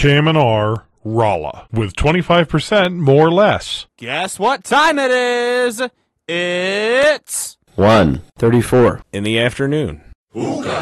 KMNR Rolla with 25% more or less. Guess what time it is? It's 1:34 in the afternoon. Ooga